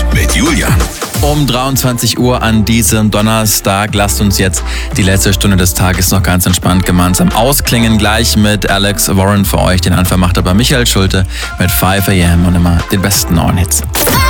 Hits mit Julian. Um 23 Uhr an diesem Donnerstag. Lasst uns jetzt die letzte Stunde des Tages noch ganz entspannt gemeinsam ausklingen. Gleich mit Alex Warren für euch. Den Anfang macht aber Michael Schulte mit 5 AM und immer den besten neuen Hits.